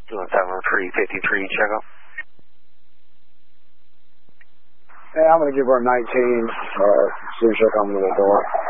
Doing 70353, check out. Hey, I'm going to give her 19 as soon as she'll come to the door.